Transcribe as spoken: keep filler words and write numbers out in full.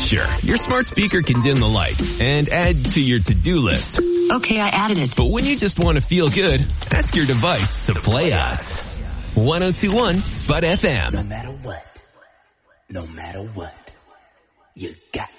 Sure, your smart speaker can dim the lights and add to your to-do list. Okay, I added it. But when you just want to feel good, ask your device to play us. one oh two point one Spud F M. No matter what, no matter what, you got